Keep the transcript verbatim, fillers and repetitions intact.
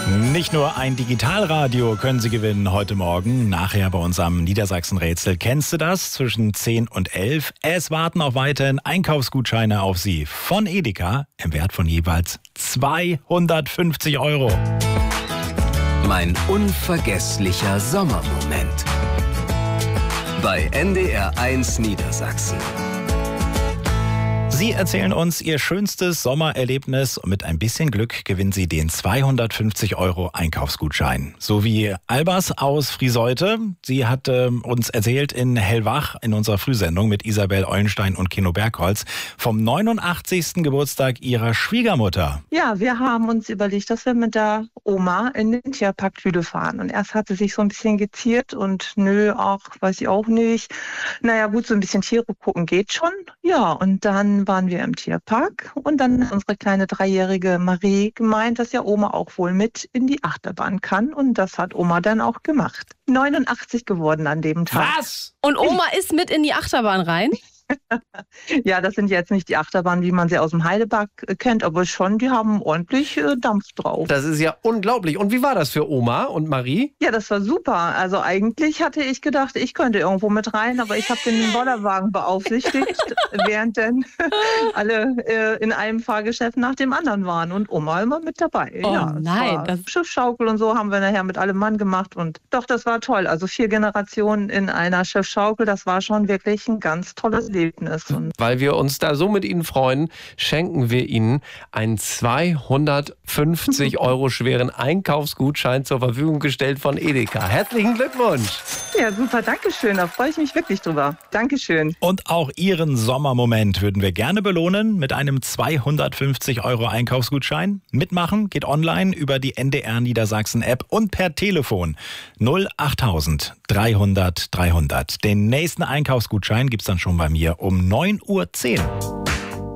Nicht nur ein Digitalradio können Sie gewinnen heute Morgen, nachher bei unserem Niedersachsen-Rätsel. Kennst du das? Zwischen zehn und elf. Es warten auch weiterhin Einkaufsgutscheine auf Sie von Edeka im Wert von jeweils zweihundertfünfzig Euro. Mein unvergesslicher Sommermoment. Bei N D R eins Niedersachsen. Sie erzählen uns Ihr schönstes Sommererlebnis und mit ein bisschen Glück gewinnen Sie den zweihundertfünfzig Euro Einkaufsgutschein. So wie Albers aus Frieseute. Sie hat äh, uns erzählt in Hellwach in unserer Frühsendung mit Isabel Eulenstein und Kino Bergholz vom neunundachtzigsten Geburtstag ihrer Schwiegermutter. Ja, wir haben uns überlegt, dass wir mit der Oma in den Tierpark Lüde fahren. Und erst hat sie sich so ein bisschen geziert und nö, auch weiß ich auch nicht. Naja gut, so ein bisschen Tiere gucken geht schon. Ja, und dann waren wir im Tierpark und dann hat unsere kleine dreijährige Marie gemeint, dass ja Oma auch wohl mit in die Achterbahn kann und das hat Oma dann auch gemacht. neunundachtzig geworden an dem Tag. Was? Und Oma ist mit in die Achterbahn rein? Ja, das sind jetzt nicht die Achterbahnen, wie man sie aus dem Heidepark kennt, aber schon, die haben ordentlich äh, Dampf drauf. Das ist ja unglaublich. Und wie war das für Oma und Marie? Ja, das war super. Also eigentlich hatte ich gedacht, ich könnte irgendwo mit rein, aber ich habe den Bollerwagen beaufsichtigt, während dann alle äh, in einem Fahrgeschäft nach dem anderen waren und Oma immer mit dabei. Oh ja, nein. Das Schiffschaukel und so haben wir nachher mit allem Mann gemacht und doch, das war toll. Also vier Generationen in einer Schiffschaukel, das war schon wirklich ein ganz tolles Erlebnis. Und weil wir uns da so mit Ihnen freuen, schenken wir Ihnen einen zweihundertfünfzig Euro schweren Einkaufsgutschein zur Verfügung gestellt von Edeka. Herzlichen Glückwunsch! Ja, super, Dankeschön. Da freue ich mich wirklich drüber. Dankeschön. Und auch Ihren Sommermoment würden wir gerne belohnen mit einem zweihundertfünfzig Euro Einkaufsgutschein. Mitmachen geht online über die N D R Niedersachsen App und per Telefon null achttausend dreihundert dreihundert. Den nächsten Einkaufsgutschein gibt's dann schon bei mir um neun Uhr zehn.